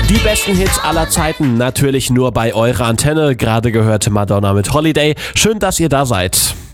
Die besten Hits aller Zeiten, natürlich nur bei eurer Antenne. Gerade gehört Madonna mit Holiday. Schön, dass ihr da seid.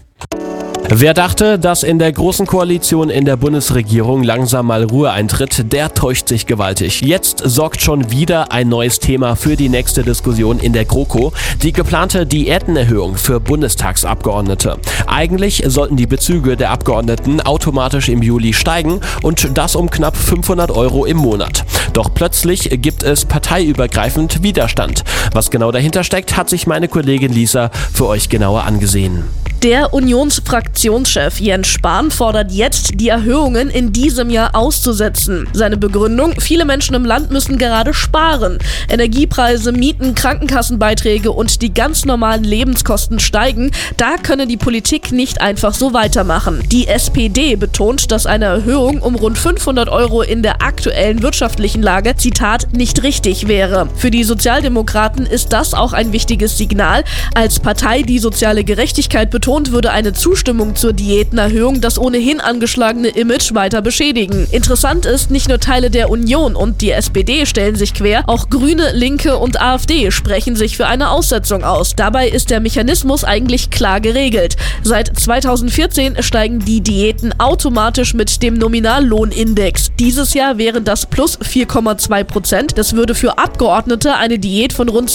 Wer dachte, dass in der Großen Koalition in der Bundesregierung langsam mal Ruhe eintritt, der täuscht sich gewaltig. Jetzt sorgt schon wieder ein neues Thema für die nächste Diskussion in der GroKo, die geplante Diätenerhöhung für Bundestagsabgeordnete. Eigentlich sollten die Bezüge der Abgeordneten automatisch im Juli steigen und das um knapp 500 € im Monat. Doch plötzlich gibt es parteiübergreifend Widerstand. Was genau dahinter steckt, hat sich meine Kollegin Lisa für euch genauer angesehen. Der Unionsfraktionschef Jens Spahn fordert jetzt, die Erhöhungen in diesem Jahr auszusetzen. Seine Begründung: Viele Menschen im Land müssen gerade sparen. Energiepreise, Mieten, Krankenkassenbeiträge und die ganz normalen Lebenskosten steigen. Da könne die Politik nicht einfach so weitermachen. Die SPD betont, dass eine Erhöhung um rund 500 € in der aktuellen wirtschaftlichen Lage, Zitat, nicht richtig wäre. Für die Sozialdemokraten ist das auch ein wichtiges Signal. Als Partei, die soziale Gerechtigkeit betont, würde eine Zustimmung zur Diätenerhöhung das ohnehin angeschlagene Image weiter beschädigen. Interessant ist, nicht nur Teile der Union und die SPD stellen sich quer, auch Grüne, Linke und AfD sprechen sich für eine Aussetzung aus. Dabei ist der Mechanismus eigentlich klar geregelt. Seit 2014 steigen die Diäten automatisch mit dem Nominallohnindex. Dieses Jahr wären das plus 4,2%. Das würde für Abgeordnete eine Diät von rund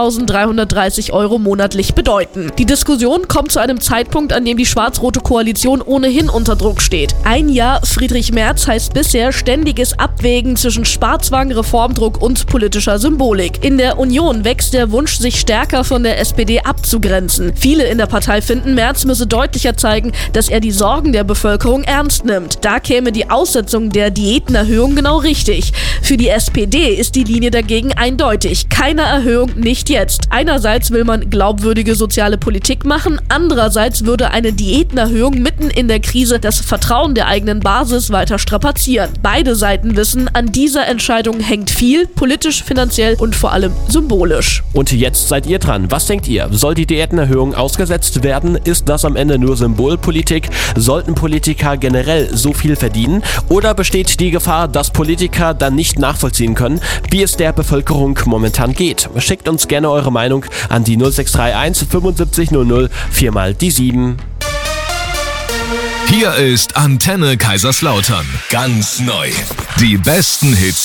12.330 € monatlich bedeuten. Die Diskussion kommt zu einem Zeitpunkt, an dem die schwarz-rote Koalition ohnehin unter Druck steht. Ein Jahr Friedrich Merz heißt bisher ständiges Abwägen zwischen Sparzwang, Reformdruck und politischer Symbolik. In der Union wächst der Wunsch, sich stärker von der SPD abzugrenzen. Viele in der Partei finden, Merz müsse deutlicher zeigen, dass er die Sorgen der Bevölkerung ernst nimmt. Da käme die Aussetzung der Diätenerhöhung genau richtig. Für die SPD ist die Linie dagegen eindeutig. Keine Erhöhung, nicht jetzt. Einerseits will man glaubwürdige soziale Politik machen, andererseits würde eine Diätenerhöhung mitten in der Krise das Vertrauen der eigenen Basis weiter strapazieren. Beide Seiten wissen, an dieser Entscheidung hängt viel, politisch, finanziell und vor allem symbolisch. Und jetzt seid ihr dran. Was denkt ihr? Soll die Diätenerhöhung ausgesetzt werden? Ist das am Ende nur Symbolpolitik? Sollten Politiker generell so viel verdienen? Oder besteht die Gefahr, dass Politiker dann nicht nachvollziehen können, wie es der Bevölkerung momentan geht? Schickt uns gerne eure Meinung an die 0631 75 00 4 mal die 7. Hier ist Antenne Kaiserslautern. Ganz neu. Die besten Hits